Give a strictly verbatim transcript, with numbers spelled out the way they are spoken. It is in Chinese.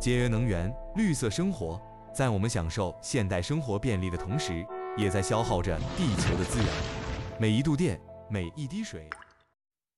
节约能源，绿色生活，在我们享受现代生活便利的同时，也在消耗着地球的资源。每一度电，每一滴水。